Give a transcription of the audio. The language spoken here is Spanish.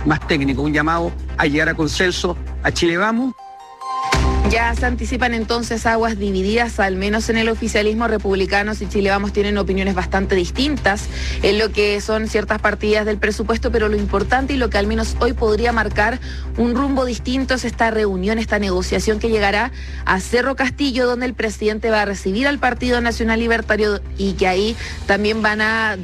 más técnico, un llamado a llegar a consenso a Chile Vamos. Ya se anticipan entonces aguas divididas, al menos en el oficialismo. Republicanos y Chile Vamos tienen opiniones bastante distintas en lo que son ciertas partidas del presupuesto, pero lo importante y lo que al menos hoy podría marcar un rumbo distinto es esta reunión, esta negociación que llegará a Cerro Castillo, donde el presidente va a recibir al Partido Nacional Libertario y que ahí también van a